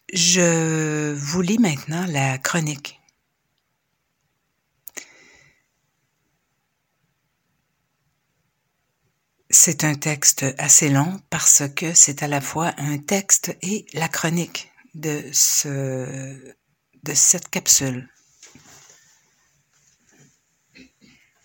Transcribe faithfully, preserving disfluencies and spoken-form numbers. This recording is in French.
Je vous lis maintenant la chronique. C'est un texte assez long parce que c'est à la fois un texte et la chronique de, ce, de cette capsule.